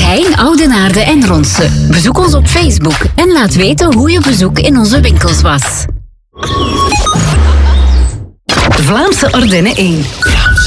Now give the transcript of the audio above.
Heijn, Oudenaarde en Ronse. Bezoek ons op Facebook en laat weten hoe je bezoek in onze winkels was. Vlaamse Ardennen 1.